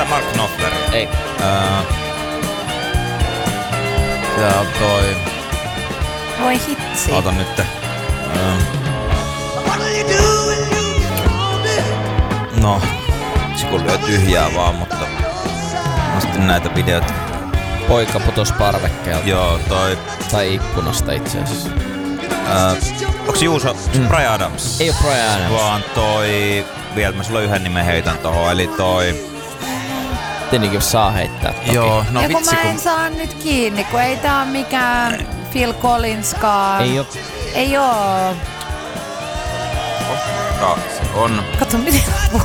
tää Mark Knopfler? Ei. Tää on toi... Voi hitsi. Oota nyt. No, se kun lyö tyhjää vaan, mutta... Mä sitten näitä videoita. Poika putos parvekkeelta. Joo, toi... Tai ikkunasta itse asiassa. Onks Juuso Bryan Adams? Ei oo Bryan Adams. Vaan toi... Vielä mä sulle yhden nimen heitän tohon, eli toi... Tietenkin saa heittää toki. Joo, no ja kun vitsi mä en saa nyt kiinni, kun ei tää oo mikään Phil Collinskaan. Ei oo. Ei oo. Se on. Katso miten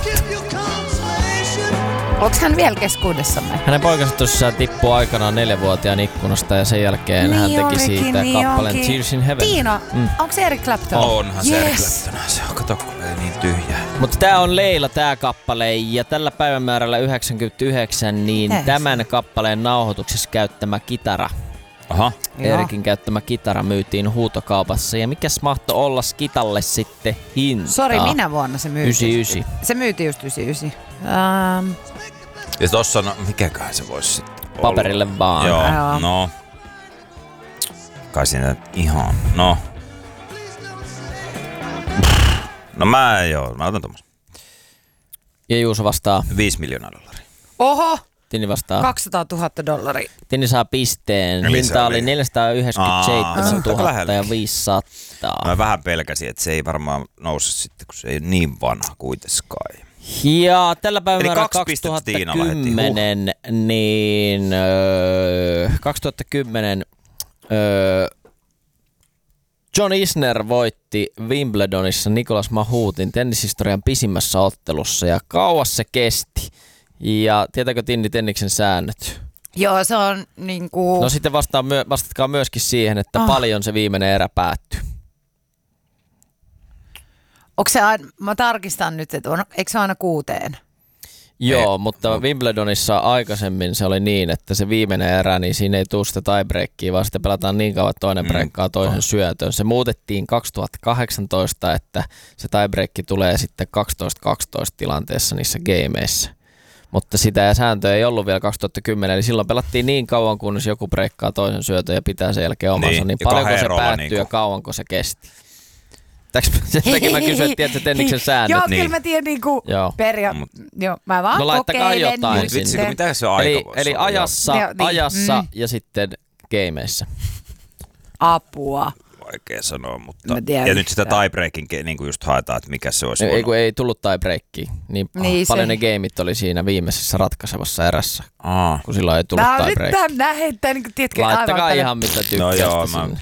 onks hän vielä keskuudessamme? Hänen poikansa tosiaan tippui aikanaan 4-vuotiaan ikkunasta ja sen jälkeen hän teki siitä kappaleen Tears in Heaven. Tiino, onko se Eric Clapton? Onhan se Eric Clapton. Se on, kato, kun ei niin tyhjää. Mutta tää on Leila tää kappale ja tällä päivämäärällä 99 niin tämän kappaleen nauhoituksessa käyttämä kitara. Aha. Erikin käyttämä kitara myytiin huutokaupassa ja mikäs mahtoi olla skitalle sitten hintaa? Sori, minä vuonna se myytiin? 99. Se myytiin just 99. Ja tossa, no mikäköhän se voisi sitten olla? Paperille vaan. Joo, no. Kai siinä ihan, no. No mä otan tommos. Ja Juuso vastaa. $5 miljoonaa. Oho! Tinni vastaa. $200,000. Tinni saa pisteen. Eli Hinta oli 497 500. Mä vähän pelkäsin, että se ei varmaan nouse sitten, kun se ei ole niin vanha kuitenkaan. Ja tällä päivällä 2010, niin 2010 John Isner voitti Wimbledonissa Nicolas Mahoutin tennishistorian pisimmässä ottelussa ja kauas se kesti. Ja tietääkö Tinni tenniksen säännöt? Joo, se on niinku... No sitten vastatkaa myöskin siihen, että paljon se viimeinen erä päättyi. Onko se aina, mä tarkistan nyt, että eikö se aina 6? Joo, mutta Wimbledonissa aikaisemmin se oli niin, että se viimeinen erä, niin siinä ei tule sitä tiebreakia, vaan sitten pelataan niin kauan, että toinen breikkaa toisen syötön. Se muutettiin 2018, että se tiebreakki tulee sitten 12-12 tilanteessa niissä gameissa. Mutta sitä ja sääntöä ei ollut vielä 2010, eli silloin pelattiin niin kauan, kunnes joku breikkaa toisen syötön ja pitää sen jälkeen omansa. Niin paljonko se päättyy ja kauanko se kesti. Sen takia mä kysyin, että tiedätkö tenniksen säännöt? Joo, niin. kyllä mä tiedän niinku joo, mä vaan no laittakaa kokeilen. jotain Mut vitsi, kun mitä se aika voisi eli olla? ajassa ja sitten gameissa. Apua. Vaikea sanoa, mutta... Tiedän, ja nyt sitä tiebreakin niin kuin just haetaan, että mikä se olisi ei, kun ei tullut tiebreakia. Niin paljon ne gameit oli siinä viimeisessä ratkaisevassa erässä, kun silloin ei tullut tiebreak. Nää heittää niin kuin, tiedätkö, laittakaa aivan ihan mitä tykkästä no joo, sinne.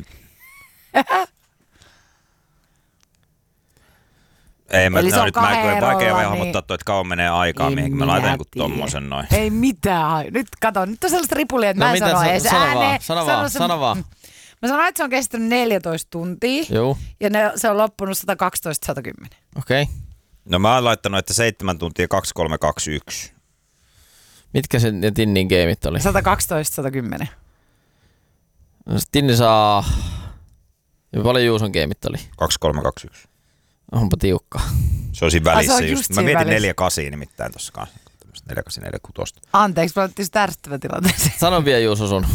Ei, mä, eli se on nyt mä en vaikea niin... hahmottaa toi, että kauan menee aikaa, mihin mä laitan joku tommosen noin. Ei mitään. Nyt kato, nyt on sellaista ripulia, että mä en sano edes ääneen. Sano vaan. Mä sanoin, että se on kestänyt 14 tuntia. Joo. Ja se on loppunut 112-110. Okei. Okay. No mä oon laittanut, että 7 tuntia 2321. Mitkä sen ja Tinnin gameit oli? 112-110. No, Tinni saa... Ja paljon Juuson gameit oli? 2321. Onpa tiukka. Se on siinä välissä just. Mä mietin välissä. 4-8 nimittäin tossa kanssa. 4-8-4-6. Anteeksi, mä olettiin sitä ärsyttävä tilanteeseen. Sano vielä Juuso sun.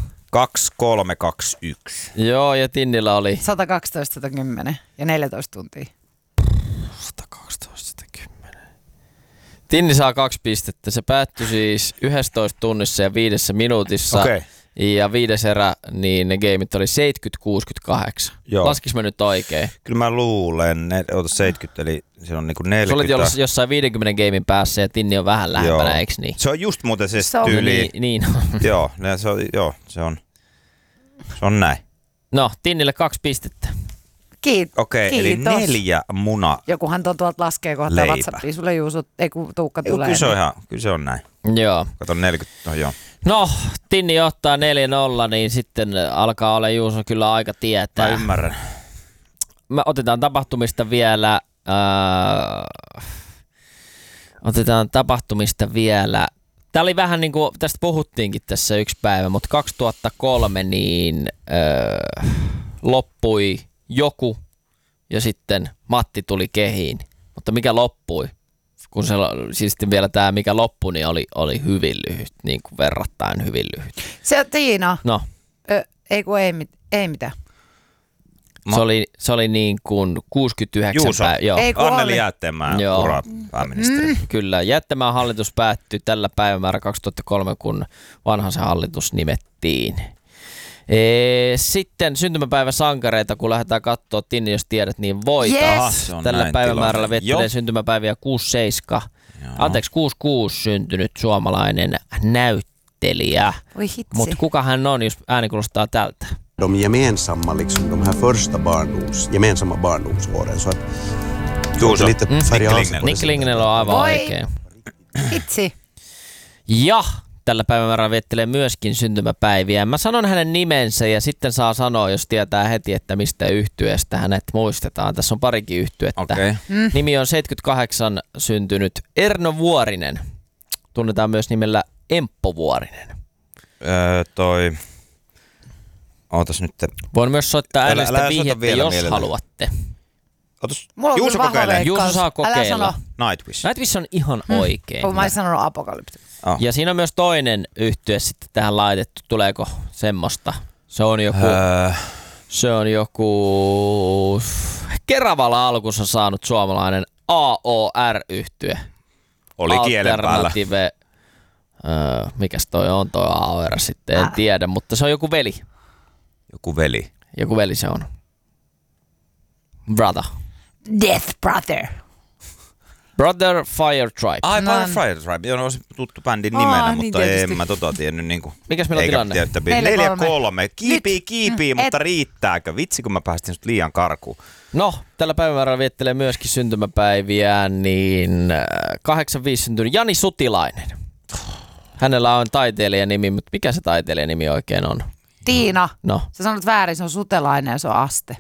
2321. Joo, ja Tinnillä oli... 112-110 ja 14 tuntia. 112-110. Tinni saa 2 pistettä. Se päättyi siis 11 tunnissa ja 5 minuutissa. Okei. Ja 5. erä, niin ne gameit oli 70-68. Joo. Laskis mä nyt oikein? Kyllä mä luulen, 70, eli se on niinku 40. Sä olit jossain 50 gamein päässä ja Tinni on vähän lähempänä, eiks niin? Se on just muuten se Se on tyyli. Niin. Se on näin. No, Tinnille 2 pistettä. Okei, eli 4 muna. Jokuhan tuolta laskee kohta leipä. WhatsAppiin. Sulle Juuso, ei kun Tuukka tulee. Kyllä se on näin. Joo. Kato 40, joo. No, Tinni ottaa 4-0, niin sitten alkaa olla Juuso kyllä aika tietää. Mä ymmärrän. Me otetaan tapahtumista vielä. Tää oli vähän niin kuin, tästä puhuttiinkin tässä yksi päivä, mutta 2003 niin loppui joku ja sitten Matti tuli kehiin. Mutta mikä loppui? kun se siis sitten vielä tämä, mikä loppui, niin oli hyvin lyhyt, niin kuin verrattain hyvin lyhyt. Se Tiina. No. Ei mitään. Se oli niin kuin 69 päivää. Anneli Jäätteenmäen ura pääministeri. Kyllä, Jäätteenmäen hallitus päättyi tällä päivämäärä 2003, kun Vanhasen hallitus nimettiin. Sitten syntymäpäiväsankareita, kun lähdetään katsoa, Tinni, jos tiedät, niin voita. Yes. Tällä päivämäärällä viettelee syntymäpäiviä 67. Anteeksi, 66 syntynyt suomalainen näyttelijä. Mutta kuka hän on, jos ääni kuulostaa tältä? De gemensamma, liksom de här första gemensamma barndomsåren. Så att Juuso. Nicke Lignell on aivan oikein. Hitsi. Ja tällä päivämäärällä viettelee myöskin syntymäpäiviä. Mä sanon hänen nimensä ja sitten saa sanoa, jos tietää heti, että mistä yhtyeestä hänet muistetaan. Tässä on parikin yhtyettä. Okay. Nimi on 78 syntynyt Erno Vuorinen. Tunnetaan myös nimellä Emppo Vuorinen. Ootas nyt. Voin myös soittaa äänestä vihjettä, jos haluatte. Juuso kokeilee. Juuso saa kokeilla. Nightwish. Nightwish on ihan oikein. Mä en sanonut Apokalypse. Oh. Ja siinä on myös toinen yhtye sitten tähän laitettu. Tuleeko semmoista? Se on joku Keravalla alkunsa saanut suomalainen AOR-yhtye. Oli kielen päällä. Alternative. Mikäs toi on toi AOR sitten? En tiedä, mutta se on joku veli. Joku veli se on. Brother. Death Brother. Brother Fire Tribe. Brother Fire Tribe. Joo, olisi tuttu bändin nimenä, niin mutta tietysti. en mä tiennyt niinku. Mikäs meillä on tilanne? 4-3. Kiipii, mutta riittääkö? Vitsi, kun mä päästin sut liian karkuun. No, tällä päivämäärällä viettelee myöskin syntymäpäiviä, niin 85 syntynyt Jani Sutilainen. Hänellä on taiteilijanimi, mutta mikä se taiteilijanimi oikein on? Tiina. No. Sä sanot väärin, se on Sutelainen ja se on Aste.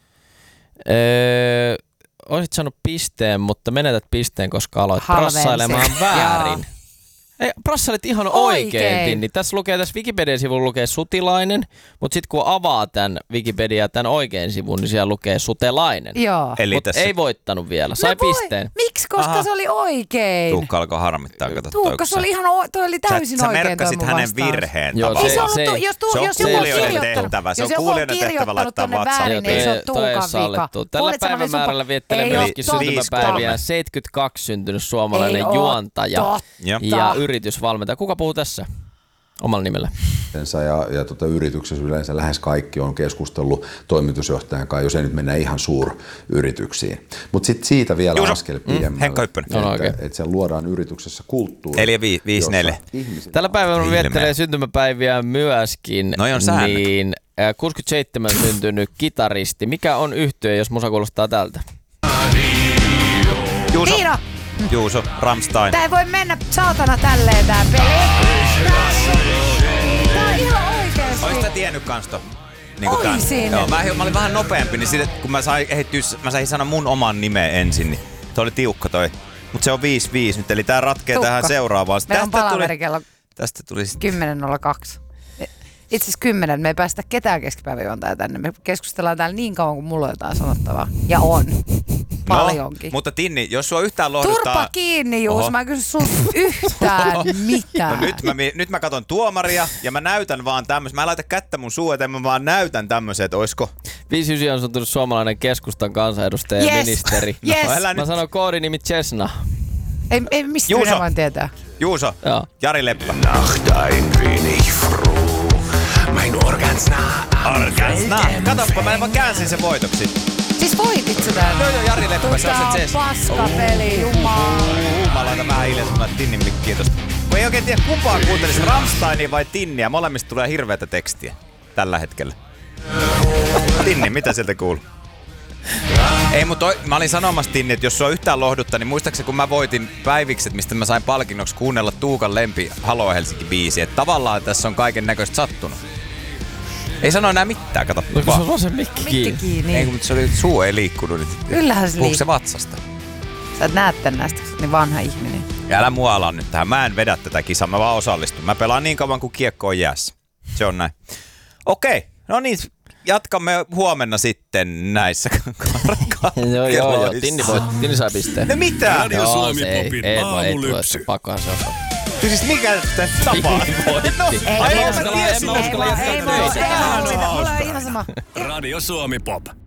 Olisit saanut pisteen, mutta menetät pisteen, koska aloit prassailemaan väärin. Ei, prassailit ihan oikein, Tinni. Tässä Wikipedia-sivulla lukee Sutilainen, mutta sitten kun avaa tämän Wikipedia tämän oikein sivun, niin siellä lukee Sutelainen. Joo. Mutta ei voittanut vielä. Sai pisteen. Miksi? Koska se oli oikein. Tuukka alkoi harmittaa. Tuukka, se oli ihan toi oli täysin sä oikein. Sä merkkasit hänen virheen tavallaan. Se on kuulijoiden tehtävä. Se on kuulijoiden tehtävä laittaa WhatsAppiin. Niin se on Tuukan vika. Tällä päivämäärällä viettelee myöskin syntymäpäiviä 72 syntynyt suomalainen juontaja ja yritysvalmentaja. Kuka puhuu tässä omalla nimellä? Ja yrityksessä yleensä lähes kaikki on keskustellut toimitusjohtajan kanssa, jos ei nyt mennä ihan suuryrityksiin. Mutta sitten siitä vielä askel pidemmälle, että siellä luodaan yrityksessä kulttuuri. 4-5-4. Tällä päivällä viettelee syntymäpäiviä myöskin, niin 67 syntynyt kitaristi. Mikä on yhtye, jos musa kuulostaa tältä? Juuso, Rammstein. Tää ei voi mennä saatana tälleen tää peli. Tää on ihan oikeesti. Olis tää tiennyt kans ton? Oisin. Joo, mä olin vähän nopeampi, niin sit, kun mä sain sanoa mun oman nimen ensin, niin toi oli tiukka toi. Mut se on 5-5 nyt, eli tää ratkee tähän seuraavaan. Meillä on palaveri kello tästä tuli 10.02. Itse asiassa 10, me ei päästä ketään keskipäiväjuontajaa tänne. Me keskustellaan täällä niin kauan, kuin mulla on jotain sanottavaa. Ja on. Paljonkin. Mutta Tinni, jos sua yhtään lohduttaa... Turpa kiinni, Juus. Mä en kysy sulta yhtään mitään. No nyt mä katon tuomaria ja mä näytän vaan tämmöisen. Mä en laita kättä mun suu eteen, mä vaan näytän tämmöisen, että oisko... 59 on syntynyt suomalainen keskustan kansanedustaja ja ministeri. Yes. Mä sanon koodinimi Cessna. Ei mistä minä vaan tietää. Juuso. Joo. Jari Leppä. Nachtein bin ich froh. Mein Organsna. Katoppa, mä vaan käänsin sen voitoksi. Siis voitit sä täällä? Joo, Jari Leppä, se on se Cessna. Paskapeli, jumala. Mä laitan vähän hiljaisemmalla Tinnin mikkiä tosta. Kun ei oikein tiedä kumpaa kuuntelisi, Rammsteinia vai Tinniä. Molemmista tulee hirveätä tekstiä tällä hetkellä. Tinni, mitä sieltä kuuluu? Ei, mutta mä olin sanomassa, Tinni, että jos sua yhtään lohduttaa, niin muistaakseni kun mä voitin päivikset, mistä mä sain palkinnoksi kuunnella Tuukan lempi Halo Helsinki-biisi, että tavallaan tässä on kaiken näköistä sattunut. Ei sano enää mitään, kato. No kun se on se mikki kiinni. Ei, mutta se oli, suu ei liikkunut. Kyllähän se liikkuu. Se vatsasta? Sä et näet tän näistä, niin vanha ihminen. Ja älä mua ala nyt tähän. Mä en vedä tätä kisaa, mä vaan osallistun. Mä pelaan niin kauan kuin kiekko on jäässä. Se on näin. Okei, no niin. jatkamme huomenna sitten näissä Joo. Tinni sai pisteen. No mitä? Radio Suomi Popin aamulypsy. Pakkohan se osaa. Siis mikä tässä tapaa? Ei, mulla on ihan sama. Radio Suomi Pop.